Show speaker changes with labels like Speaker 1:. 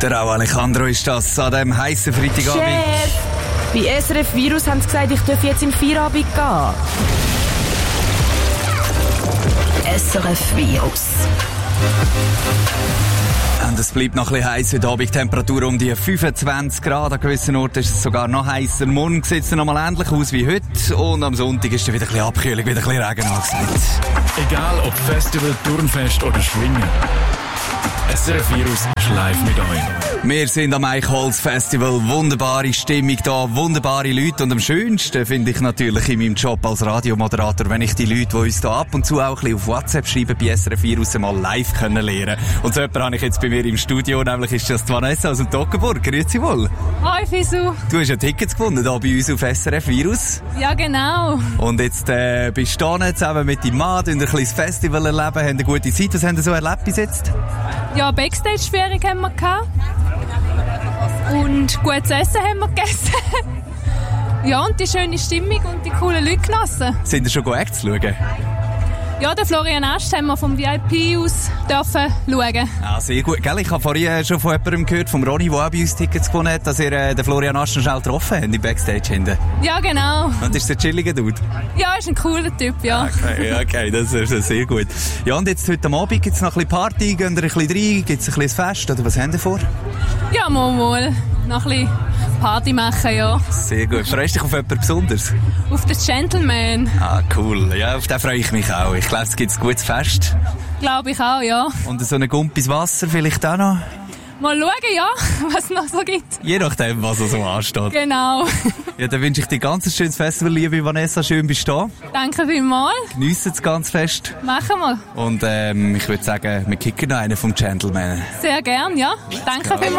Speaker 1: Der Rauh Alejandro ist das an diesem heissen Freitagabend.
Speaker 2: Chef, bei SRF Virus haben sie gesagt, ich darf jetzt im Feierabend gehen.
Speaker 3: SRF Virus.
Speaker 1: Und es bleibt noch ein bisschen heiß heute Abend. Temperatur um die 25 Grad. An gewissen Orten ist es sogar noch heißer. Morgen sieht es nochmal ähnlich aus wie heute. Und am Sonntag ist dann wieder ein bisschen Abkühlung, wieder ein bisschen Regen angesagt.
Speaker 4: Egal ob Festival, Turnfest oder Schwingen. SRF Virus ist live mit euch.
Speaker 1: Wir sind am Eichholz Festival. Wunderbare Stimmung da, wunderbare Leute. Und am schönsten finde ich natürlich in meinem Job als Radiomoderator, wenn ich die Leute, die uns da ab und zu auch ein bisschen auf WhatsApp schreiben, bei SRF Virus mal live können lernen. Und so jemanden habe ich jetzt bei mir im Studio, nämlich ist das die Vanessa aus dem Toggenburg. Grüezi wohl.
Speaker 5: Hi Fisu.
Speaker 1: Du hast ja Tickets gefunden hier bei uns auf SRF Virus.
Speaker 5: Ja, genau.
Speaker 1: Und jetzt bist du da zusammen mit deinem Mann, ein bisschen das Festival erleben, haben eine gute Zeit. Was haben Sie so erlebt bis jetzt?
Speaker 5: Ja, Backstage-Ferien haben wir gehabt. Und gutes Essen haben wir gegessen. Ja, und die schöne Stimmung und die coolen Leute genossen.
Speaker 1: Sind ihr schon Acts schauen?
Speaker 5: Ja, den Florian Ast haben wir vom VIP aus dürfen schauen.
Speaker 1: Ah, sehr gut. Gell, ich habe vorhin schon von jemandem gehört, vom Ronny, der auch bei uns Tickets gewonnen hat, dass ihr den Florian Ast noch schnell getroffen habt, im Backstage hinten.
Speaker 5: Ja, genau.
Speaker 1: Und ist der chillige Dude?
Speaker 5: Ja, ist ein cooler Typ, ja.
Speaker 1: Okay, das ist sehr gut. Ja, und jetzt heute Abend gibt es noch ein bisschen Party, gehen wir ein bisschen rein, gibt es ein bisschen Fest, oder was haben ihr vor?
Speaker 5: Ja, mal noch ein bisschen Party machen, ja.
Speaker 1: Sehr gut. Freust du dich auf jemanden besonders?
Speaker 5: Auf den Gentleman.
Speaker 1: Ah, cool. Ja, auf den freue ich mich auch. Ich glaube, es gibt ein gutes Fest.
Speaker 5: Glaube ich auch, ja.
Speaker 1: Und so eine Gumpis Wasser vielleicht auch noch?
Speaker 5: Mal schauen, ja, was es noch so gibt.
Speaker 1: Je nachdem, was so ansteht.
Speaker 5: Genau.
Speaker 1: Ja, dann wünsche ich dir ganz ein schönes Festival, liebe Vanessa. Schön bist du da.
Speaker 5: Danke vielmals.
Speaker 1: Geniessen das ganz fest.
Speaker 5: Machen wir.
Speaker 1: Und ich würde sagen, wir kicken noch einen vom Gentleman.
Speaker 5: Sehr gern, ja. Danke vielmals.